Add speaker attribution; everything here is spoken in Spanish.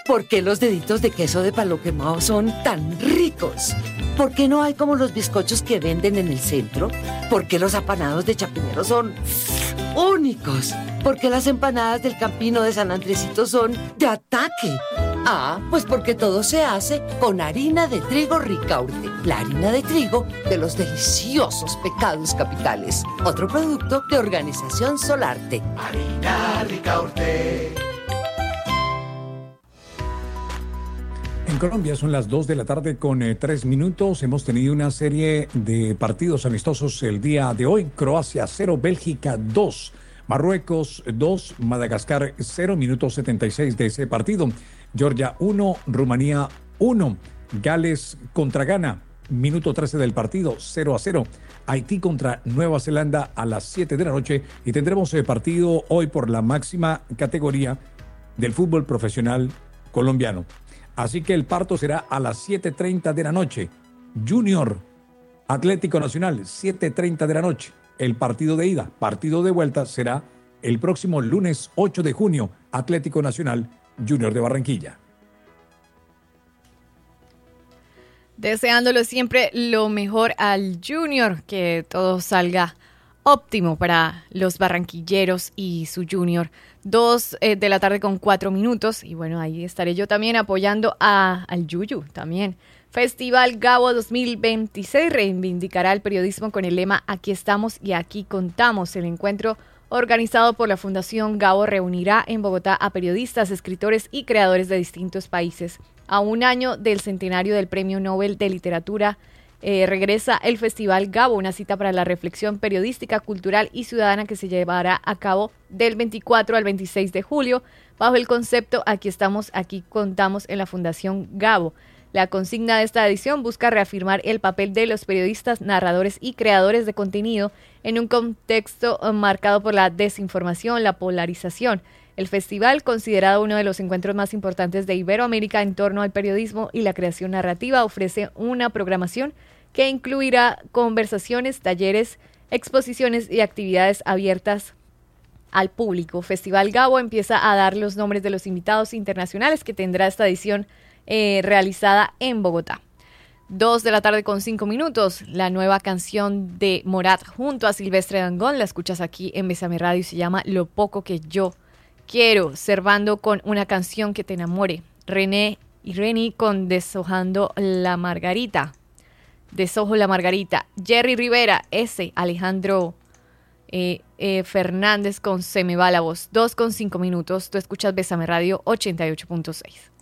Speaker 1: ¿Por qué los deditos de queso de palo quemado son tan ricos? ¿Por qué no hay como los bizcochos que venden en el centro? ¿Por qué los apanados de Chapinero son únicos? ¿Por qué las empanadas del Campino de San Andresito son de ataque? Pues porque todo se hace con harina de trigo Ricaurte, la harina de trigo de los deliciosos Pecados Capitales. Otro producto de Organización Solarte.
Speaker 2: Harina Ricaurte.
Speaker 3: En Colombia son las 2 de la tarde con 3 minutos. Hemos tenido una serie de partidos amistosos el día de hoy. Croacia 0, Bélgica 2, Marruecos 2, Madagascar 0, minuto 76 de ese partido. Georgia 1, Rumanía 1, Gales contra Ghana, minuto 13 del partido, 0-0. Haití contra Nueva Zelanda a las 7 de la noche y tendremos partido hoy por la máxima categoría del fútbol profesional colombiano. Así que el parto será a las 7:30 de la noche. Junior, Atlético Nacional, 7:30 de la noche. El partido de ida, partido de vuelta será el próximo lunes 8 de junio, Atlético Nacional, Junior de Barranquilla.
Speaker 4: Deseándolo siempre lo mejor al Junior, que todo salga óptimo para los barranquilleros y su Junior. 2 de la tarde con 4 minutos. Y bueno, ahí estaré yo también apoyando al Yuyu también. Festival Gabo 2026 reivindicará el periodismo con el lema Aquí estamos y aquí contamos. El encuentro organizado por la Fundación Gabo reunirá en Bogotá a periodistas, escritores y creadores de distintos países. A un año del centenario del Premio Nobel de Literatura, regresa el Festival Gabo, una cita para la reflexión periodística, cultural y ciudadana que se llevará a cabo del 24 al 26 de julio, bajo el concepto Aquí estamos, aquí contamos en la Fundación Gabo. La consigna de esta edición busca reafirmar el papel de los periodistas, narradores y creadores de contenido en un contexto marcado por la desinformación, la polarización. El festival, considerado uno de los encuentros más importantes de Iberoamérica en torno al periodismo y la creación narrativa, ofrece una programación que incluirá conversaciones, talleres, exposiciones y actividades abiertas al público. Festival Gabo empieza a dar los nombres de los invitados internacionales que tendrá esta edición realizada en Bogotá. 2 de la tarde con 5 minutos. La nueva canción de Morat junto a Silvestre Dangond la escuchas aquí en Bésame Radio y se llama Lo poco que yo quiero. Servando con Una canción que te enamore. René y Reni con Deshojando la Margarita. Deshojo la Margarita. Jerry Rivera, Alejandro Fernández con Se me va la voz. 2 con 5 minutos. Tú escuchas Bésame Radio 88.6.